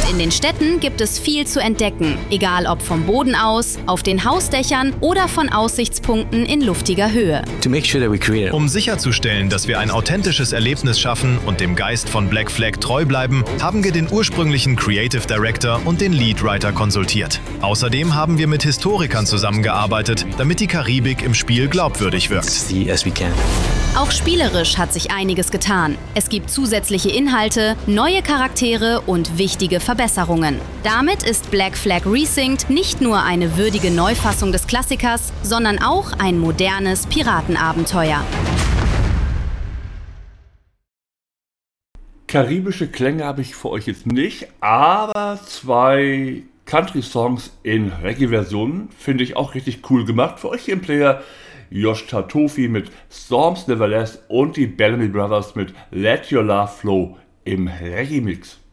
Und in den Städten gibt es viel zu entdecken, egal ob vom Boden aus, auf den Hausdächern oder von Aussichtspunkten in luftiger Höhe. Um sicherzustellen, dass wir ein authentisches Erlebnis schaffen und dem Geist von Black Flag treu bleiben, haben wir den ursprünglichen Creative Director und den Lead Writer konsultiert. Außerdem haben wir mit Historikern zusammengearbeitet, damit die Karibik im Spiel glaubwürdig wirkt. Auch spielerisch hat sich einiges getan. Es gibt zusätzliche Inhalte, neue Charaktere und wichtige Verbesserungen. Damit ist Black Flag Resynced nicht nur eine würdige Neufassung des Klassikers, sondern auch ein modernes Piratenabenteuer. Karibische Klänge habe ich für euch jetzt nicht, aber 2 Country-Songs in Reggae-Versionen finde ich auch richtig cool gemacht. Für euch hier im Player Josh Tatofi mit Storms Never Last und die Bellamy Brothers mit Let Your Love Flow im Reggae-Mix.